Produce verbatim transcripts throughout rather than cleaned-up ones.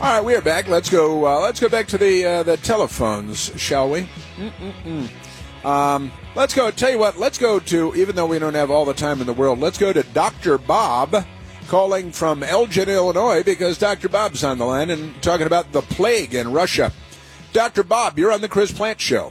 All right, we are back. Let's go. Uh, let's go back to the uh, the telephones, shall we? Mm-mm-mm. Um, let's go. Tell you what. Let's go to. Even though we don't have all the time in the world, let's go to Doctor Bob, calling from Elgin, Illinois, because Doctor Bob's on the line and talking about the plague in Russia. Doctor Bob, you're on the Chris Plant Show.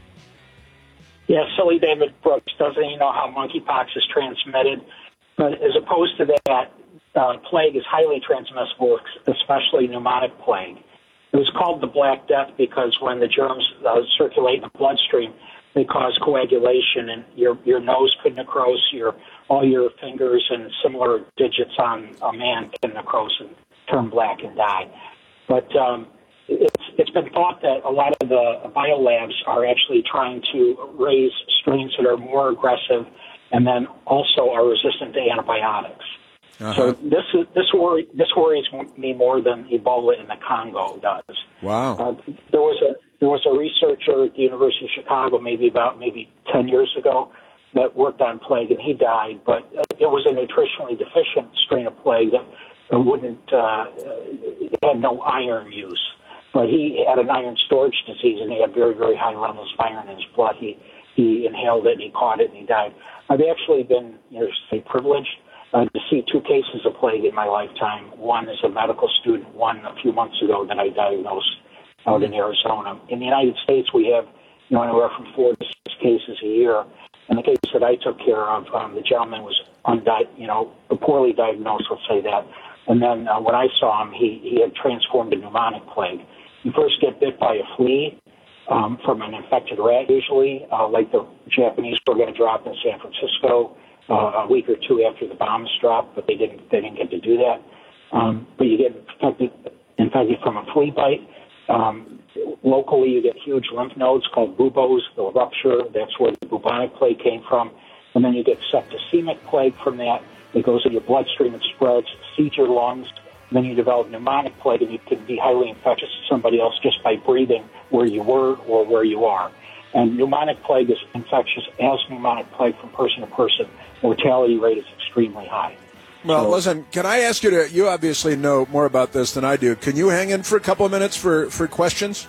Yeah, silly David Brooks doesn't even know how monkeypox is transmitted, but as opposed to that. Uh, plague is highly transmissible, especially pneumonic plague. It was called the Black Death because when the germs uh, circulate in the bloodstream, they cause coagulation, and your your nose could necrose, your all your fingers and similar digits on a man can necrose and turn black and die. But um, it's it's been thought that a lot of the biolabs are actually trying to raise strains that are more aggressive and then also are resistant to antibiotics. Uh-huh. So this is, this worry this worries me more than Ebola in the Congo does. Wow. Uh, there was a there was a researcher at the University of Chicago, maybe about maybe ten years ago, that worked on plague, and he died. But it was a nutritionally deficient strain of plague that wouldn't uh, it had no iron use. But he had an iron storage disease, and he had very very high levels of iron in his blood. He he inhaled it, and he caught it, and he died. I've actually been, you know, say, privileged. Uh, to see two cases of plague in my lifetime. One as a medical student, one a few months ago that I diagnosed out in Arizona. In the United States, we have, you know, anywhere from four to six cases a year. And the case that I took care of, um, the gentleman was undi- you know, poorly diagnosed, let's say that. And then uh, when I saw him, he, he had transformed to pneumonic plague. You first get bit by a flea um, from an infected rat, usually, uh, like the Japanese were going to drop in San Francisco. Uh, a week or two after the bombs dropped, but they didn't they didn't get to do that. Um, but you get infected, infected from a flea bite. Um, locally, you get huge lymph nodes called buboes. They'll rupture. That's where the bubonic plague came from. And then you get septicemic plague from that. It goes in your bloodstream, it spreads, seeds your lungs. And then you develop pneumonic plague, and you can be highly infectious to somebody else just by breathing where you were or where you are. And pneumonic plague is infectious as pneumonic plague from person to person. Mortality rate is extremely high. Well, so, listen, can I ask you to, you obviously know more about this than I do. Can you hang in for a couple of minutes for, for questions?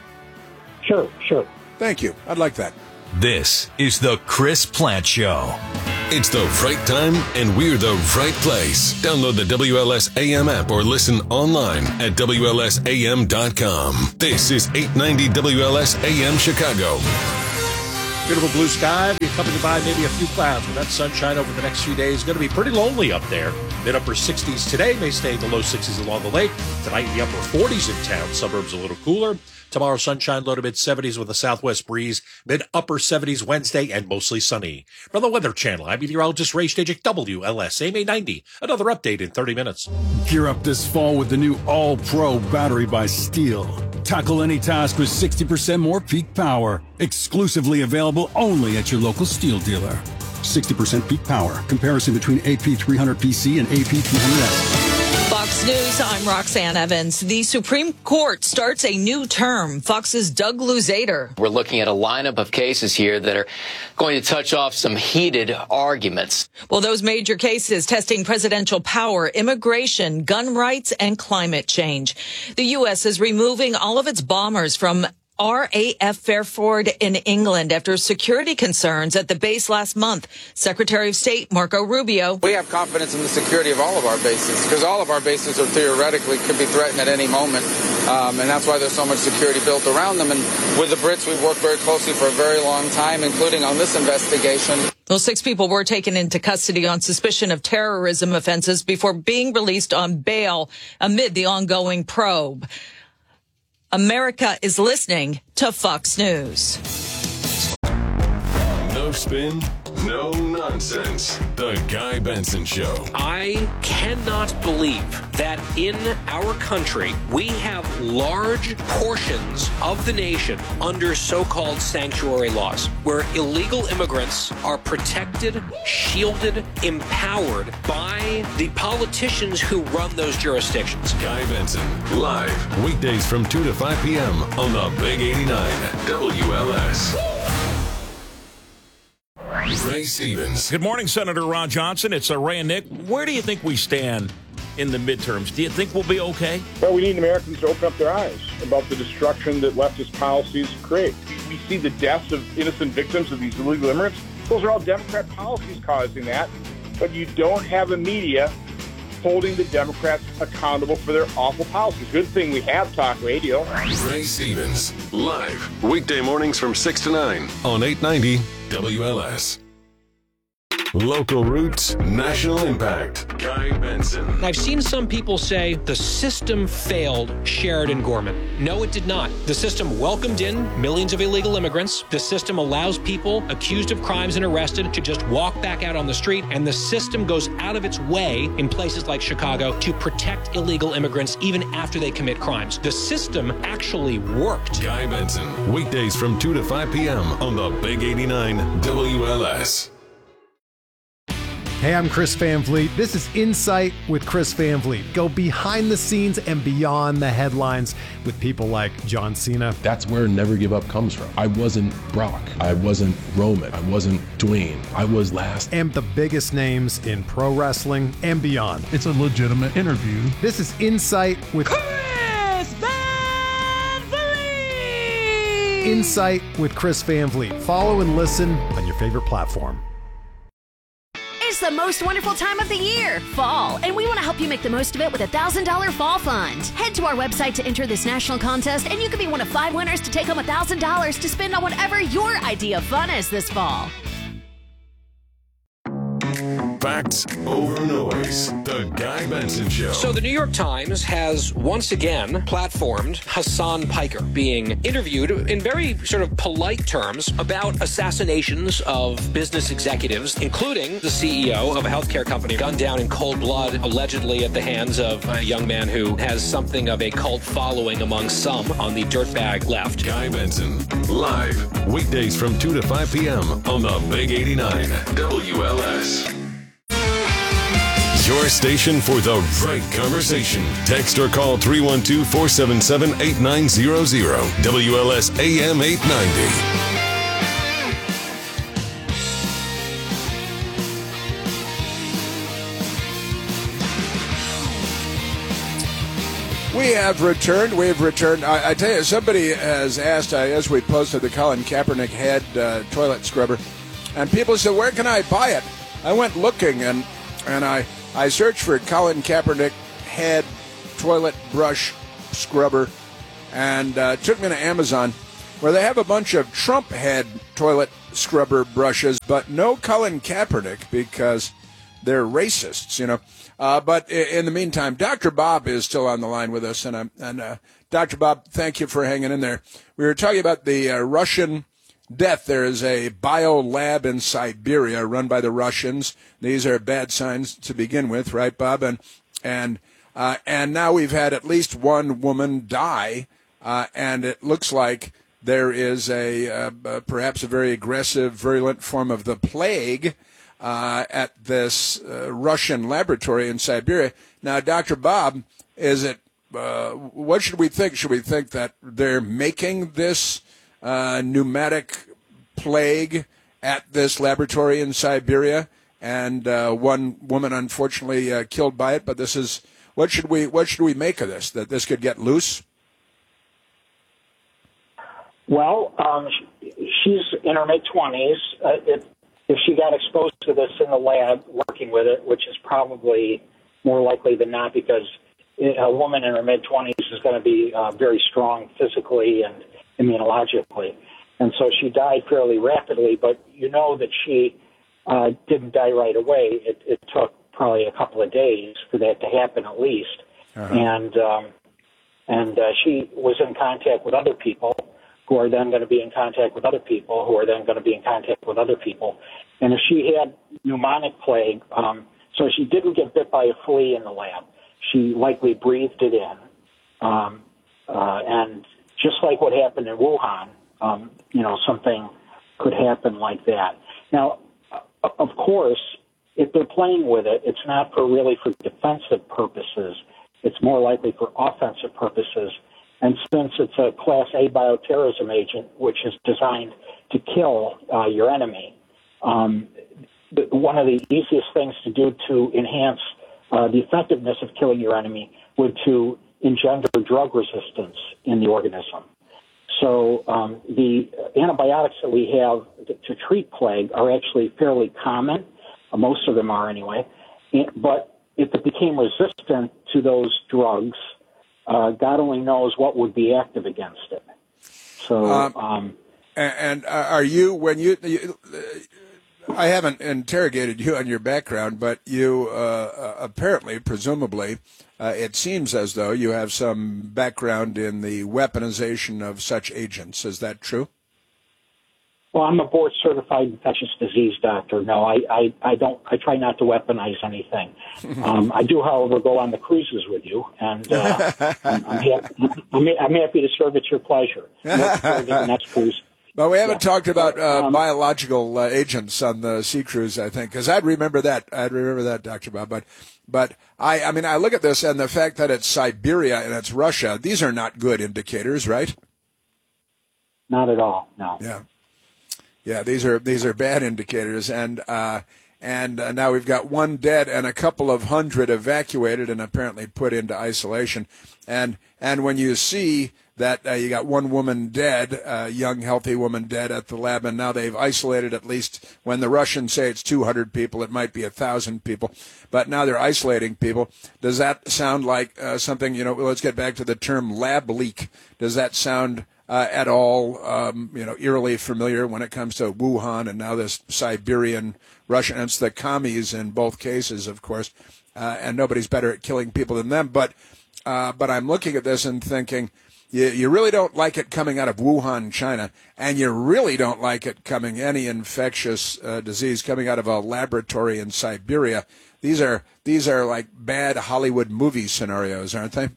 Sure, sure. Thank you. I'd like that. This is the Chris Plant Show. It's the right time, and we're the right place. Download the W L S A M app or listen online at W L S A M dot com. This is eight ninety W L S A M Chicago. Beautiful blue sky, accompanied by maybe a few clouds. With that sunshine over the next few days, going to be pretty lonely up there. Mid-upper sixties today, may stay in the low sixties along the lake. Tonight, in the upper forties in town. Suburbs a little cooler. Tomorrow, sunshine, low to mid-seventies with a southwest breeze. Mid-upper seventies Wednesday and mostly sunny. From the Weather Channel, I'm meteorologist Ray Stajic, W L S A M A ninety. Another update in thirty minutes. Gear up this fall with the new All-Pro battery by Steel. Tackle any task with sixty percent more peak power. Exclusively available only at your local Steel dealer. sixty percent peak power. Comparison between A P three hundred P C and A P three hundred S. Fox News, I'm Roxanne Evans. The Supreme Court starts a new term. Fox's Doug Luzader. We're looking at a lineup of cases here that are going to touch off some heated arguments. Well, those major cases testing presidential power, immigration, gun rights, and climate change. The U S is removing all of its bombers from R A F Fairford in England after security concerns at the base last month. Secretary of State Marco Rubio. We have confidence in the security of all of our bases because all of our bases are theoretically could be threatened at any moment. Um, and that's why there's so much security built around them. And with the Brits, we've worked very closely for a very long time, including on this investigation. Well, six people were taken into custody on suspicion of terrorism offenses before being released on bail amid the ongoing probe. America is listening to Fox News. No spin, no nonsense. The Guy Benson Show. I cannot believe that in our country we have large portions of the nation under so-called sanctuary laws, where illegal immigrants are protected, shielded, empowered by the politicians who run those jurisdictions. Guy Benson, live, weekdays from two to five p.m. on the Big eighty-nine W L S. Ray Stevens. Good morning, Senator Ron Johnson. It's uh, Ray and Nick. Where do you think we stand in the midterms. Do you think we'll be okay? Well, we need Americans to open up their eyes about the destruction that leftist policies create. We see the deaths of innocent victims of these illegal immigrants. Those are all Democrat policies causing that, but you don't have a media holding the Democrats accountable for their awful policies. Good thing we have talk radio. Ray Stevens, live, weekday mornings from six to nine on eight ninety W L S. Local roots, national impact. Guy Benson. I've seen some people say the system failed Sheridan Gorman. No, it did not. The system welcomed in millions of illegal immigrants. The system allows people accused of crimes and arrested to just walk back out on the street. And the system goes out of its way in places like Chicago to protect illegal immigrants even after they commit crimes. The system actually worked. Guy Benson, weekdays from two to five p.m. on the Big eighty-nine W L S. Hey, I'm Chris Van Vliet. This is Insight with Chris Van Vliet. Go behind the scenes and beyond the headlines with people like John Cena. That's where Never Give Up comes from. I wasn't Brock. I wasn't Roman. I wasn't Dwayne. I was last. And the biggest names in pro wrestling and beyond. It's a legitimate interview. This is Insight with Chris Van Vliet. Insight with Chris Van Vliet. Follow and listen on your favorite platform. It's the most wonderful time of the year, fall, and we want to help you make the most of it with a one thousand dollars Fall Fund. Head to our website to enter this national contest, and you could be one of five winners to take home one thousand dollars to spend on whatever your idea of fun is this fall. Facts over noise. The Guy Benson Show. So the New York Times has once again platformed Hassan Piker being interviewed in very sort of polite terms about assassinations of business executives, including the C E O of a healthcare company gunned down in cold blood, allegedly at the hands of a young man who has something of a cult following among some on the dirtbag left. Guy Benson, live, weekdays from two to five p.m. on the Big eighty-nine W L S. Your station for the right conversation. Text or call three one two, four seven seven, eight nine zero zero. W L S A M eight ninety. We have returned. We have returned. I, I tell you, somebody has asked, uh, as we posted the Colin Kaepernick head uh, toilet scrubber, and people said, where can I buy it? I went looking, and, and I... I searched for Colin Kaepernick head toilet brush scrubber, and uh, took me to Amazon, where they have a bunch of Trump head toilet scrubber brushes, but no Colin Kaepernick because they're racists, you know. Uh, but in the meantime, Doctor Bob is still on the line with us, and, I'm, and uh, Doctor Bob, thank you for hanging in there. We were talking about the uh, Russian death. There is a bio lab in Siberia run by the Russians. These are bad signs to begin with, right, Bob? And and uh, and now we've had at least one woman die, uh, and it looks like there is a uh, uh, perhaps a very aggressive, virulent form of the plague uh, at this uh, Russian laboratory in Siberia. Now, Doctor Bob, is it? Uh, what should we think? Should we think that they're making this Uh, pneumatic plague at this laboratory in Siberia, and uh, one woman unfortunately uh, killed by it? But this is what should we what should we make of this? That this could get loose? Well, um, she's in her mid twenties. Uh, if if she got exposed to this in the lab, working with it, which is probably more likely than not, because a woman in her mid twenties is going to be uh, very strong physically and immunologically. And so she died fairly rapidly, but you know that she uh, didn't die right away. It, it took probably a couple of days for that to happen at least. Uh-huh. And um, and uh, she was in contact with other people who are then going to be in contact with other people who are then going to be in contact with other people. And if she had pneumonic plague, um, so she didn't get bit by a flea in the lab. She likely breathed it in. Um, uh, and just like what happened in Wuhan, um, you know, something could happen like that. Now, of course, if they're playing with it, it's not for really for defensive purposes. It's more likely for offensive purposes. And since it's a Class A bioterrorism agent, which is designed to kill uh, your enemy, um, one of the easiest things to do to enhance uh, the effectiveness of killing your enemy would to engender drug resistance in the organism. So um, the antibiotics that we have to treat plague are actually fairly common. Uh, most of them are anyway. But if it became resistant to those drugs, uh, God only knows what would be active against it. So, um, um, and, and are you when you, you? I haven't interrogated you on your background, but you uh, apparently, presumably, uh, it seems as though you have some background in the weaponization of such agents. Is that true? Well, I'm a board-certified infectious disease doctor. No, I, I, I don't. I try not to weaponize anything. Um, I do, however, go on the cruises with you, and uh, I'm, I'm, happy, I'm, I'm happy to serve at your pleasure. The next cruise. Well, we haven't yeah. talked about uh, um, biological uh, agents on the sea cruise, I think, because I'd remember that. I'd remember that, Doctor Bob. But, but I, I mean, I look at this and the fact that it's Siberia and it's Russia. These are not good indicators, right? Not at all. No. Yeah. Yeah, these are these are bad indicators, and uh, and uh, now we've got one dead and a couple of hundred evacuated and apparently put into isolation. And and when you see that uh, you got one woman dead, a young healthy woman dead at the lab, and now they've isolated at least. When the Russians say it's two hundred people, it might be a thousand people, but now they're isolating people. Does that sound like uh, something? You know, let's get back to the term lab leak. Does that sound Uh, at all, um, you know, eerily familiar when it comes to Wuhan and now this Siberian Russian? It's the commies in both cases, of course, uh, and nobody's better at killing people than them. But, uh, but I'm looking at this and thinking, you, you really don't like it coming out of Wuhan, China, and you really don't like it coming any infectious uh, disease coming out of a laboratory in Siberia. These are these are like bad Hollywood movie scenarios, aren't they?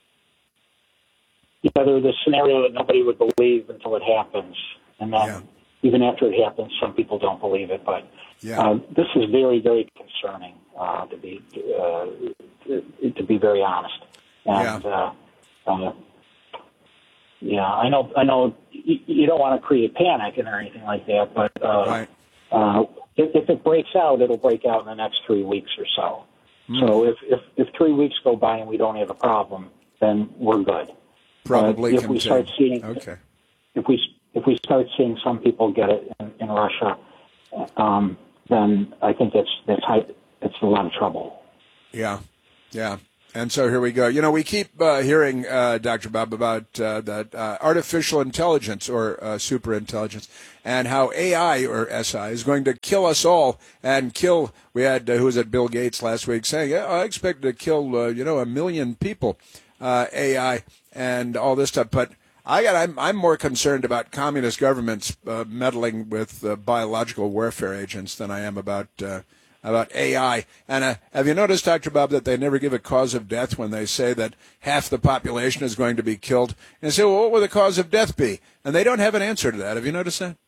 Yeah, they're the scenario that nobody would believe until it happens. And then yeah. even after it happens, some people don't believe it. But yeah. uh, this is very, very concerning, uh, to be uh, to be very honest. And, yeah. Uh, uh, yeah, I know I know you, you don't want to create panic or anything like that, but uh, right. uh, if, if it breaks out, it'll break out in the next three weeks or so. Mm. So if, if, if three weeks go by and we don't have a problem, then we're good. Probably uh, if we start seeing, okay. if we if we start seeing some people get it in, in Russia, um, then I think that's that's high, it's a lot of trouble. Yeah, yeah. And so here we go. You know, we keep uh, hearing, uh, Doctor Bob, about uh, that uh, artificial intelligence or uh, superintelligence, and how A I or S I is going to kill us all and kill. We had uh, who was it, Bill Gates last week saying, yeah, I expect to kill uh, you know a million people, uh, A I and all this stuff. But I got I'm I'm more concerned about communist governments uh, meddling with uh, biological warfare agents than I am about. Uh, about A I. And uh, have you noticed, Doctor Bob, that they never give a cause of death when they say that half the population is going to be killed? And they say, well, what would the cause of death be? And they don't have an answer to that. Have you noticed that?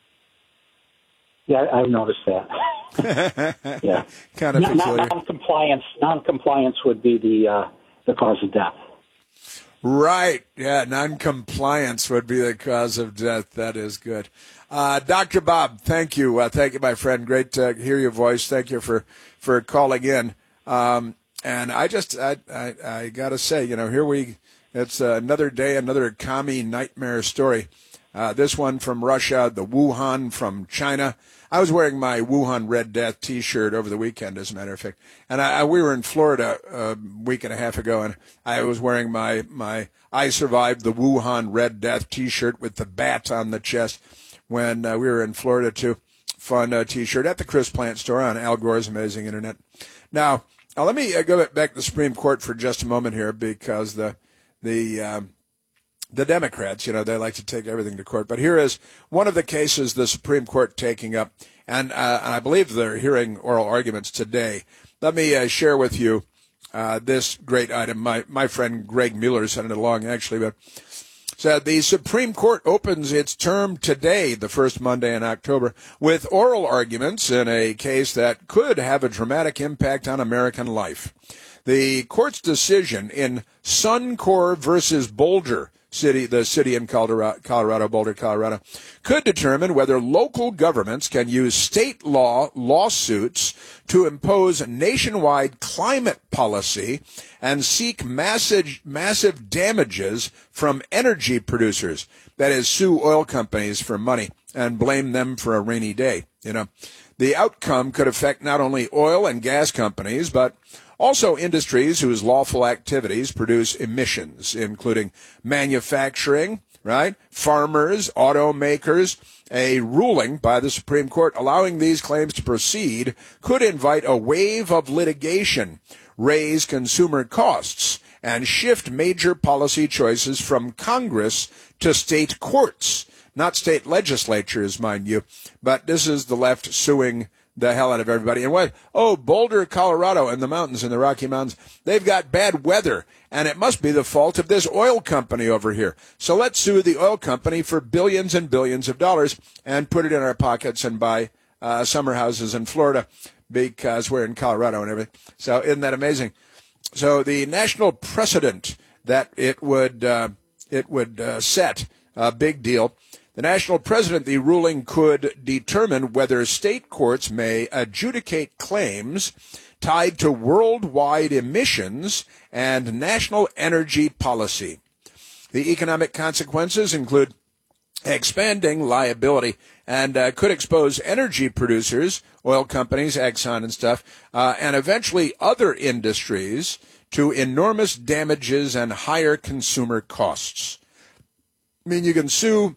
Yeah, I've noticed that. yeah. Kind of non- peculiar. Non-compliance, non-compliance would be the uh, the cause of death. Right. Yeah, non-compliance would be the cause of death. That is good. Uh, Doctor Bob, thank you. Uh, thank you, my friend. Great to hear your voice. Thank you for, for calling in. Um, and I just, I, I, I got to say, you know, here we, it's another day, another commie nightmare story. Uh, this one from Russia, the Wuhan from China. I was wearing my Wuhan Red Death T-shirt over the weekend, as a matter of fact. And I, I, we were in Florida a week and a half ago, and I was wearing my, my I Survived the Wuhan Red Death T-shirt with the bat on the chest when uh, we were in Florida, too. Fun uh, T-shirt at the Chris Plant store on Al Gore's Amazing Internet. Now, now let me uh, go back to the Supreme Court for just a moment here, because the the um, the Democrats, you know, they like to take everything to court. But here is one of the cases the Supreme Court taking up, and, uh, and I believe they're hearing oral arguments today. Let me uh, share with you uh, this great item. My my friend Greg Mueller sent it along, actually, but said the Supreme Court opens its term today, the first Monday in October, with oral arguments in a case that could have a dramatic impact on American life. The court's decision in Suncor versus Boulder city, the city in Colorado, Colorado, Boulder, Colorado, could determine whether local governments can use state law lawsuits to impose nationwide climate policy and seek massive, massive damages from energy producers. That is, sue oil companies for money and blame them for a rainy day. You know, the outcome could affect not only oil and gas companies, but also industries whose lawful activities produce emissions, including manufacturing, right? Farmers, automakers. A ruling by the Supreme Court allowing these claims to proceed could invite a wave of litigation, raise consumer costs, and shift major policy choices from Congress to state courts. Not state legislatures, mind you, but this is the left suing the hell out of everybody. And what? Oh, Boulder, Colorado, and the mountains in the Rocky Mountains, they've got bad weather, and it must be the fault of this oil company over here. So let's sue the oil company for billions and billions of dollars and put it in our pockets and buy uh, summer houses in Florida because we're in Colorado and everything. So isn't that amazing? So the national precedent that it would uh, it would uh, set, a big deal. The national precedent, the ruling could determine whether state courts may adjudicate claims tied to worldwide emissions and national energy policy. The economic consequences include expanding liability and uh, could expose energy producers, oil companies, Exxon and stuff, uh, and eventually other industries to enormous damages and higher consumer costs. I mean, you can sue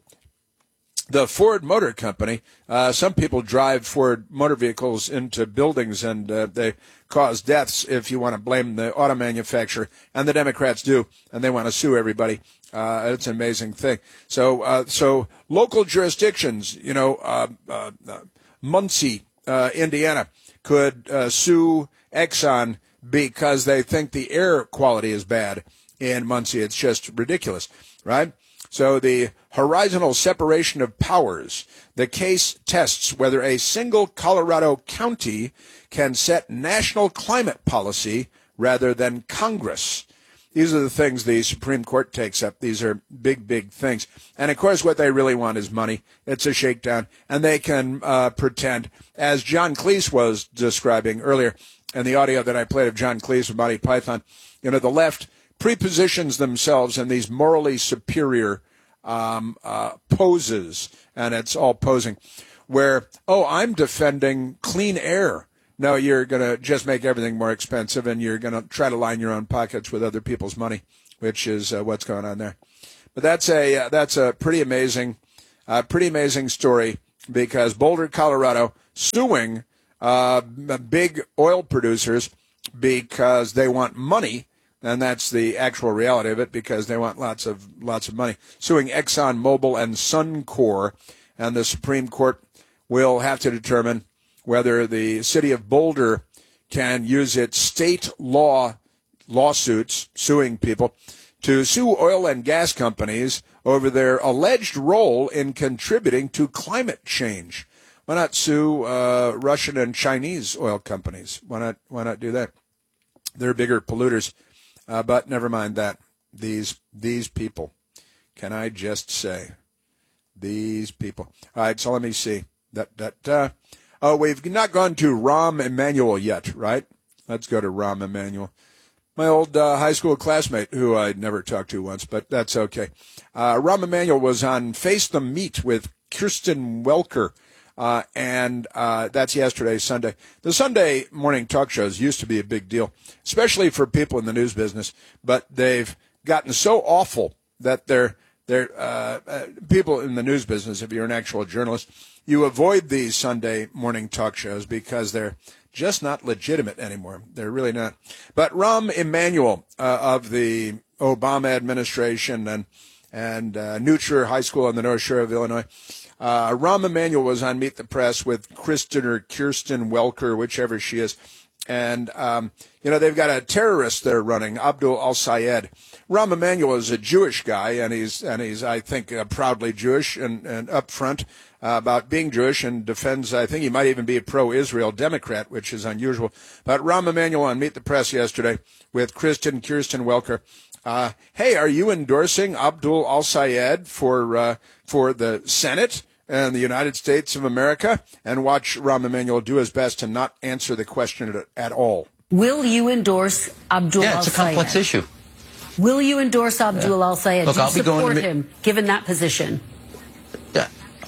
the Ford Motor Company. Uh, some people drive Ford motor vehicles into buildings and uh, they cause deaths, if you want to blame the auto manufacturer, and the Democrats do, and they want to sue everybody. Uh, it's an amazing thing. So, uh, so local jurisdictions, you know, uh, uh, uh, Muncie, uh, Indiana, could uh, sue Exxon because they think the air quality is bad in Muncie. It's just ridiculous, right? So the horizontal separation of powers. The case tests whether a single Colorado county can set national climate policy rather than Congress. These are the things the Supreme Court takes up. These are big, big things. And, of course, what they really want is money. It's a shakedown. And they can uh, pretend, as John Cleese was describing earlier in the audio that I played of John Cleese from Monty Python, you know, the left prepositions themselves in these morally superior um, uh, poses, and it's all posing, where, oh, I'm defending clean air. No, you're going to just make everything more expensive, and you're going to try to line your own pockets with other people's money, which is uh, what's going on there. But that's a uh, that's a pretty amazing, uh, pretty amazing story, because Boulder, Colorado, suing uh, big oil producers because they want money. And that's the actual reality of it, because they want lots of lots of money. Suing Exxon Mobil and Suncor, and the Supreme Court will have to determine whether the city of Boulder can use its state law lawsuits suing people to sue oil and gas companies over their alleged role in contributing to climate change. Why not sue uh, Russian and Chinese oil companies? Why not? Why not do that? They're bigger polluters. Uh, but never mind that. These these people, can I just say, these people. All right, so let me see. That that. Uh, oh, we've not gone to Rahm Emanuel yet, right? Let's go to Rahm Emanuel, my old uh, high school classmate, who I'd never talked to once, but that's okay. Uh, Rahm Emanuel was on Face the Meat with Kirsten Welker. Uh, and uh, that's yesterday, Sunday. The Sunday morning talk shows used to be a big deal, especially for people in the news business. But they've gotten so awful that they're they're uh, uh, people in the news business. If you're an actual journalist, you avoid these Sunday morning talk shows because they're just not legitimate anymore. They're really not. But Rahm Emanuel uh, of the Obama administration and and uh, New Trier High School on the North Shore of Illinois. Uh, Rahm Emanuel was on Meet the Press with Kristen or Kirsten Welker, whichever she is, And, um, you know, they've got a terrorist they're running, Abdul al-Sayed. Rahm Emanuel is a Jewish guy, and he's, and he's I think, uh, proudly Jewish and, and upfront uh, about being Jewish and defends, I think he might even be a pro-Israel Democrat, which is unusual. But Rahm Emanuel on Meet the Press yesterday with Kristen Kirsten Welker. Uh, hey, are you endorsing Abdul al-Sayed for, uh, for the Senate and the United States of America? And watch Rahm Emanuel do his best to not answer the question at, at all. Will you endorse Abdul al-Sayed? Yeah, it's a complex issue. Will you endorse Abdul yeah. al-Sayed? Look, Do you I'll be support going to him, given that position? Yeah.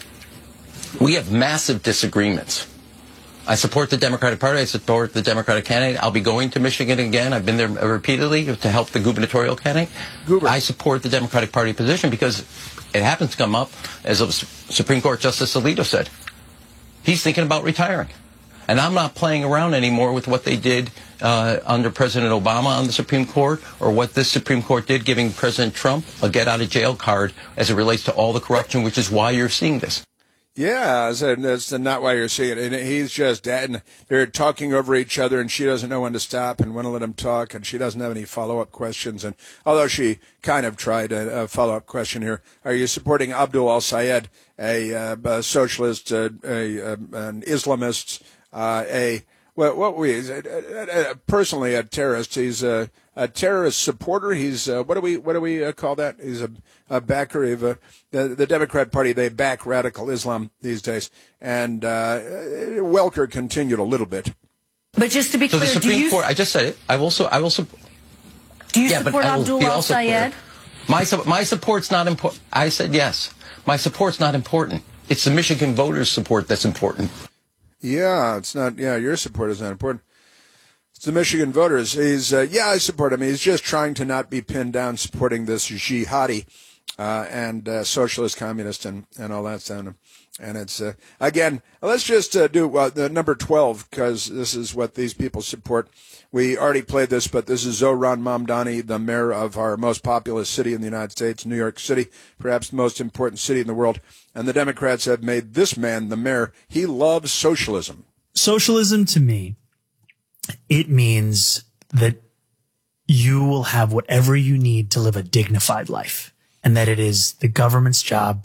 We have massive disagreements. I support the Democratic Party. I support the Democratic candidate. I'll be going to Michigan again. I've been there repeatedly to help the gubernatorial candidate. Goober. I support the Democratic Party position because it happens to come up, as Supreme Court Justice Alito said. He's thinking about retiring. And I'm not playing around anymore with what they did uh, under President Obama on the Supreme Court or what this Supreme Court did, giving President Trump a get-out-of-jail card as it relates to all the corruption, which is why you're seeing this. Yeah, that's not why you're seeing it. And he's just, and they're talking over each other, and she doesn't know when to stop and when to let him talk, and she doesn't have any follow-up questions. And although she kind of tried a, a follow-up question here, are you supporting Abdul al-Sayed, a, uh, a socialist, a, a, a, an Islamist, uh, a well, what we uh, personally a terrorist? He's a, a terrorist supporter. He's uh, what do we what do we uh, call that? He's a, a backer of uh, the the Democrat Party. They back radical Islam these days. And uh, Welker continued a little bit. But just to be so clear, the Supreme do you Court, I just said it. I also I will support. Do you yeah, support Abdul al-Sayed? My my support's not important. I said yes. My support's not important. It's the Michigan voters' support that's important. Yeah, it's not. Yeah, your support is not important. It's the Michigan voters. He's uh, yeah, I support him. He's just trying to not be pinned down supporting this jihadi uh, and uh, socialist, communist, and, and all that stuff. And it's uh, again, let's just uh, do uh, the number twelve because this is what these people support. We already played this, but this is Zohran Mamdani, the mayor of our most populous city in the United States, New York City, perhaps the most important city in the world. And the Democrats have made this man the mayor. He loves socialism. Socialism to me, it means that you will have whatever you need to live a dignified life, and that it is the government's job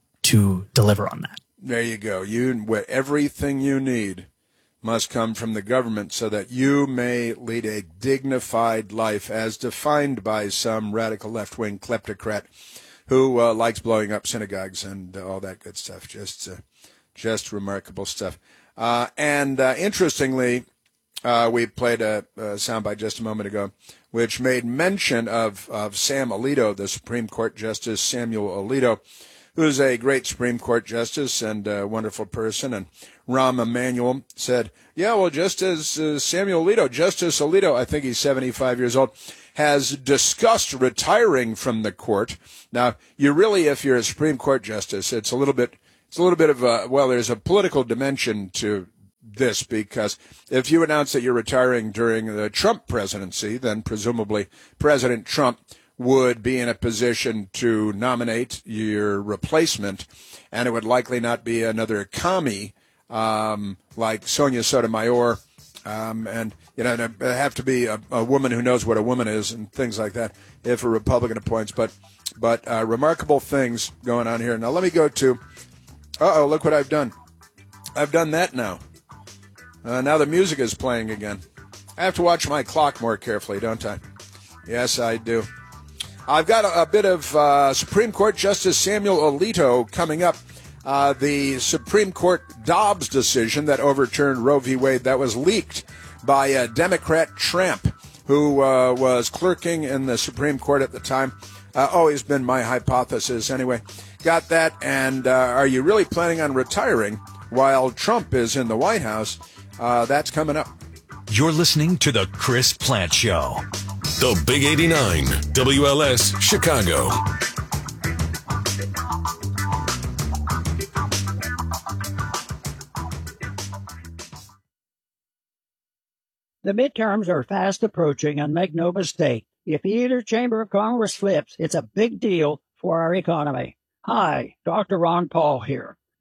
to deliver on that. There you go. You everything you need must come from the government so that you may lead a dignified life as defined by some radical left-wing kleptocrat who uh, likes blowing up synagogues and uh, all that good stuff. Just uh, just remarkable stuff. Uh, and uh, interestingly, uh, we played a, a soundbite just a moment ago, which made mention of, of Sam Alito, the Supreme Court Justice Samuel Alito, who's a great Supreme Court justice and a wonderful person. And Rahm Emanuel said, yeah, well, just as uh, Samuel Alito, Justice Alito, I think he's seventy-five years old, has discussed retiring from the court. Now, you really, if you're a Supreme Court justice, it's a little bit, it's a little bit of a, well, there's a political dimension to this, because if you announce that you're retiring during the Trump presidency, then presumably President Trump would be in a position to nominate your replacement, and it would likely not be another commie um, like Sonia Sotomayor, um, and you know, it'd have to be a, a woman who knows what a woman is and things like that if a Republican appoints. But but uh, remarkable things going on here. Now let me go to. Uh oh, look what I've done. I've done that now. Uh, now the music is playing again. I have to watch my clock more carefully, don't I? Yes, I do. I've got a, a bit of uh, Supreme Court Justice Samuel Alito coming up. Uh, the Supreme Court Dobbs decision that overturned Roe v. Wade, that was leaked by a Democrat tramp who uh, was clerking in the Supreme Court at the time. Uh, always been my hypothesis. Anyway, got that. And uh, are you really planning on retiring while Trump is in the White House? Uh, that's coming up. You're listening to The Chris Plant Show. The Big eighty-nine, W L S, Chicago. The midterms are fast approaching, and make no mistake, if either chamber of Congress flips, it's a big deal for our economy. Hi, Doctor Ron Paul here.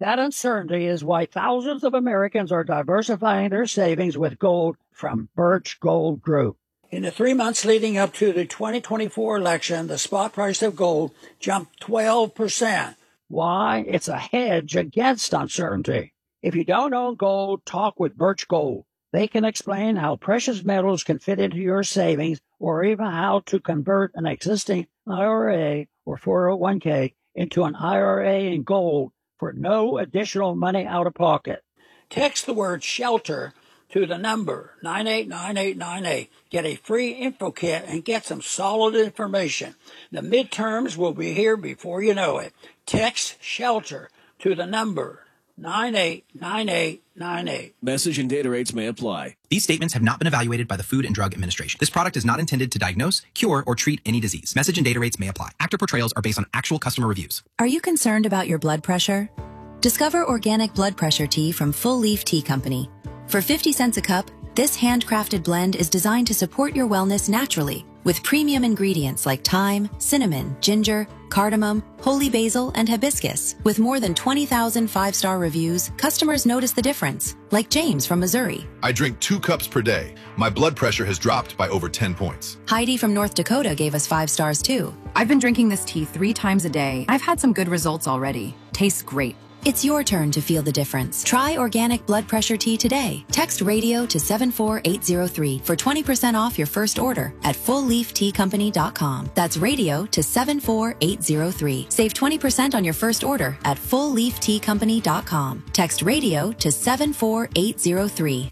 That uncertainty is why thousands of Americans are diversifying their savings with gold from Birch Gold Group. In the three months leading up to the twenty twenty-four election, the spot price of gold jumped twelve percent. Why? It's a hedge against uncertainty. If you don't own gold, talk with Birch Gold. They can explain how precious metals can fit into your savings or even how to convert an existing I R A or four oh one k into an I R A in gold for no additional money out of pocket. Text the word SHELTER to the number nine eight nine eight nine eight. Get a free info kit and get some solid information. The midterms will be here before you know it. Text SHELTER to the number nine eight nine eight nine eight. Message and data rates may apply. These statements have not been evaluated by the Food and Drug Administration. This product is not intended to diagnose, cure, or treat any disease. Message and data rates may apply. Actor portrayals are based on actual customer reviews. Are you concerned about your blood pressure? Discover organic blood pressure tea from Full Leaf Tea Company. For fifty cents a cup, this handcrafted blend is designed to support your wellness naturally with premium ingredients like thyme, cinnamon, ginger, cardamom, holy basil, and hibiscus. With more than twenty thousand five-star reviews, customers notice the difference, like James from Missouri. I drink two cups per day. My blood pressure has dropped by over ten points. Heidi from North Dakota gave us five stars too. I've been drinking this tea three times a day. I've had some good results already. Tastes great. It's your turn to feel the difference. Try organic blood pressure tea today. Text radio to seven four eight zero three for twenty percent off your first order at full leaf tea company dot com. That's radio to seven four eight zero three. Save twenty percent on your first order at full leaf tea company dot com. Text radio to seven four eight zero three.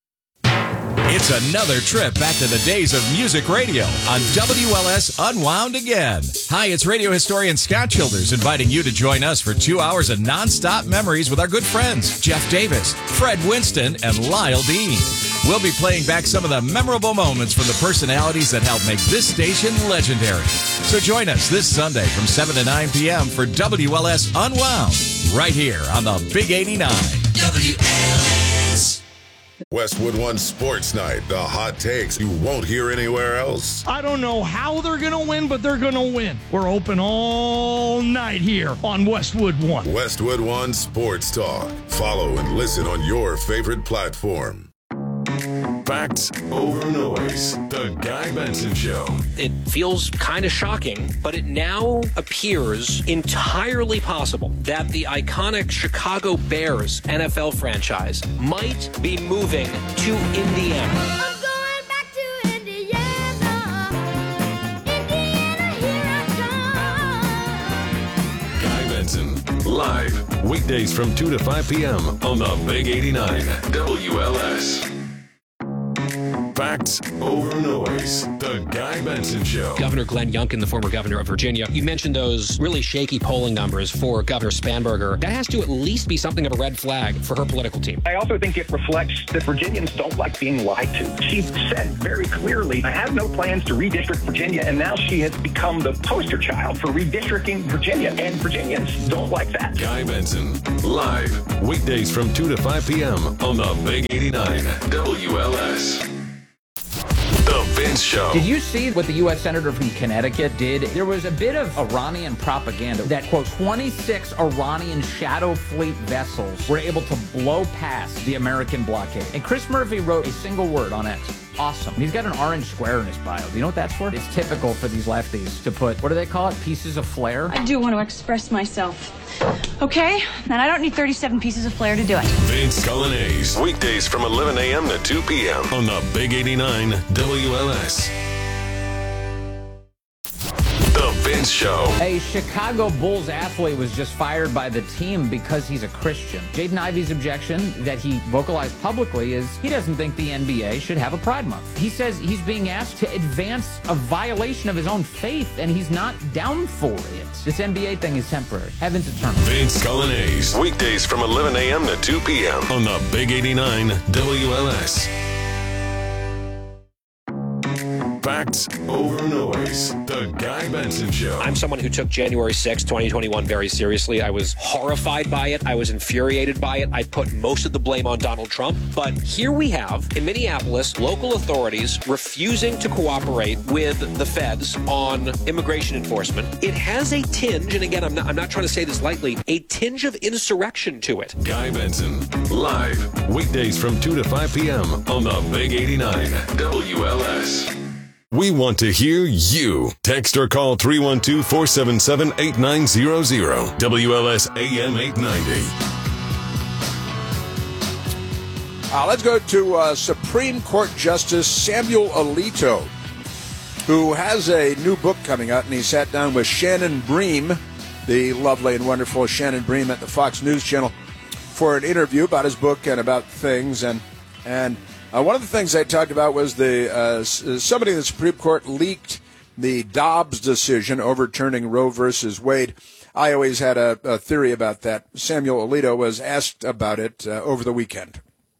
It's another trip back to the days of music radio on W L S Unwound Again. Hi, it's radio historian Scott Childers inviting you to join us for two hours of nonstop memories with our good friends Jeff Davis, Fred Winston, and Lyle Dean. We'll be playing back some of the memorable moments from the personalities that helped make this station legendary. So join us this Sunday from seven to nine p.m. for W L S Unwound, right here on the Big eighty-nine. W L S. Westwood One Sports Night, the hot takes you won't hear anywhere else. I don't know how they're going to win, but they're going to win. We're open all night here on Westwood One. Westwood One Sports Talk. Follow and listen on your favorite platform. Facts over noise. The Guy Benson Show. It feels kind of shocking, but it now appears entirely possible that the iconic Chicago Bears N F L franchise might be moving to Indiana. I'm going back to Indiana. Indiana, here I come. Guy Benson, live, weekdays from two to five p.m. on the Big eighty-nine W L S. Facts over noise. The Guy Benson Show. Governor Glenn Youngkin, the former governor of Virginia, you mentioned those really shaky polling numbers for Governor Spanberger. That has to at least be something of a red flag for her political team. I also think it reflects that Virginians don't like being lied to. She said very clearly, I have no plans to redistrict Virginia, and now she has become the poster child for redistricting Virginia, and Virginians don't like that. Guy Benson, live, weekdays from two to five p.m. on the Big eighty-nine W L S. The Vince Show. Did you see what the U S Senator from Connecticut did? There was a bit of Iranian propaganda that, quote, twenty-six Iranian shadow fleet vessels were able to blow past the American blockade. And Chris Murphy wrote a single word on X. Awesome. And he's got an orange square in his bio. Do you know what that's for? It's typical for these lefties to put, what do they call it? Pieces of flair? I do want to express myself. Okay? And I don't need thirty-seven pieces of flair to do it. Vince Cullinase. Weekdays from eleven a.m. to two p.m. on the Big eighty-nine W L S. The Vince Show. A Chicago Bulls athlete was just fired by the team because he's a Christian. Jaden Ivey's objection that he vocalized publicly is he doesn't think the N B A should have a Pride Month. He says he's being asked to advance a violation of his own faith, and he's not down for it. This N B A thing is temporary. Heaven's eternal. Vince Cullinase. Weekdays from eleven a.m. to two p.m. on the Big eighty-nine W L S. Facts Facts over noise. The Guy Benson Show. I'm someone who took January sixth, twenty twenty-one very seriously. I was horrified by it. I was infuriated by it. I put most of the blame on Donald Trump. But here we have, in Minneapolis, local authorities refusing to cooperate with the feds on immigration enforcement. It has a tinge, and again, I'm not, I'm not trying to say this lightly, a tinge of insurrection to it. Guy Benson, live, weekdays from two to five p.m. on the Big eighty-nine W L S. We want to hear you. Text or call three one two, four seven seven, eight nine zero zero. W L S A M eight ninety. Uh, let's go to uh, Supreme Court Justice Samuel Alito, who has a new book coming out, and he sat down with Shannon Bream, the lovely and wonderful Shannon Bream at the Fox News Channel, for an interview about his book and about things. And and uh, one of the things they talked about was the uh, somebody in the Supreme Court leaked the Dobbs decision overturning Roe versus Wade. I always had a, a theory about that. Samuel Alito was asked about it uh, over the weekend.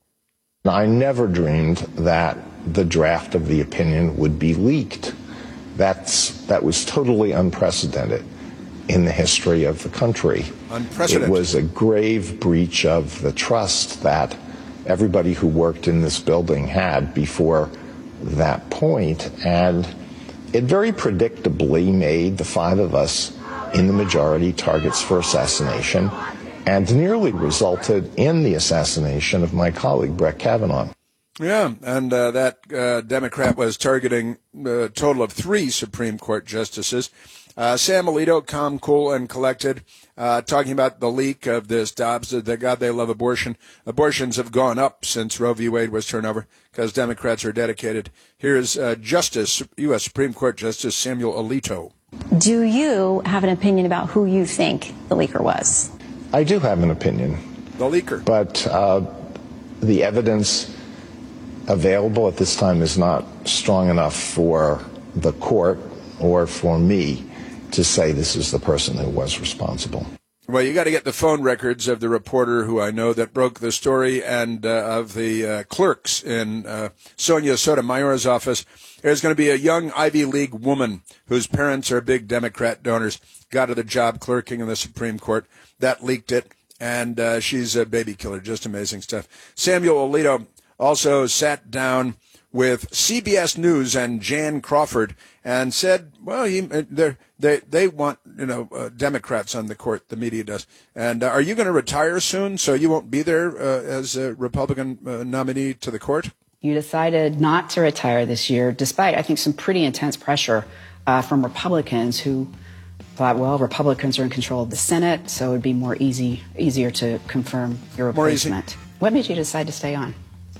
I never dreamed that the draft of the opinion would be leaked. That's that was totally unprecedented in the history of the country. Unprecedented. It was a grave breach of the trust that everybody who worked in this building had before that point, and it very predictably made the five of us in the majority targets for assassination, and nearly resulted in the assassination of my colleague, Brett Kavanaugh. Yeah, and uh, that uh, Democrat was targeting a total of three Supreme Court justices. Uh, Sam Alito, calm, cool, and collected, uh, talking about the leak of this Dobbs, the God they love abortion. Abortions have gone up since Roe v. Wade was turned over because Democrats are dedicated. Here's uh, Justice, U S Supreme Court Justice Samuel Alito. Do you have an opinion about who you think the leaker was? I do have an opinion. The leaker. But uh, the evidence available at this time is not strong enough for the court or for me to say this is the person who was responsible. Well, you got to get the phone records of the reporter who I know that broke the story and uh, of the uh, clerks in uh, Sonia Sotomayor's office. There's going to be a young Ivy League woman whose parents are big Democrat donors, got her the job clerking in the Supreme Court. That leaked it, and uh, she's a baby killer. Just amazing stuff. Samuel Alito also sat down with C B S News and Jan Crawford and said, well, he, they they want, you know, uh, Democrats on the court, the media does. And uh, are you going to retire soon so you won't be there uh, as a Republican uh, nominee to the court? You decided not to retire this year, despite, I think, some pretty intense pressure uh, from Republicans who thought, well, Republicans are in control of the Senate, so it would be more easy, easier to confirm your replacement. What made you decide to stay on?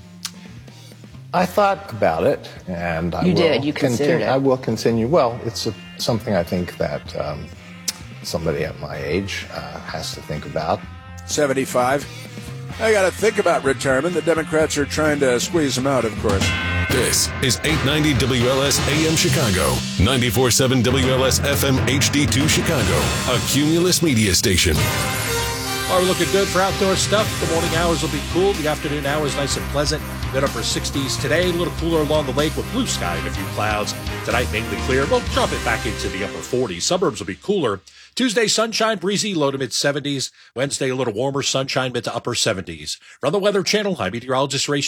I thought about it, and I you will did. You considered continue, it. I will continue. Well, it's a, something I think that um, somebody at my age uh, has to think about. seventy-five. I got to think about retirement. The Democrats are trying to squeeze them out, of course. This is eight ninety W L S A M Chicago, ninety-four point seven W L S F M H D two Chicago, a Cumulus media station. Are we looking good for outdoor stuff? The morning hours will be cool. The afternoon hours nice and pleasant. Mid upper sixties today. A little cooler along the lake with blue sky and a few clouds. Tonight mainly clear. We'll drop it back into the upper forties. Suburbs will be cooler. Tuesday, sunshine, breezy, low to mid seventies. Wednesday, a little warmer, sunshine, mid to upper seventies. From the Weather Channel, I'm meteorologist Ray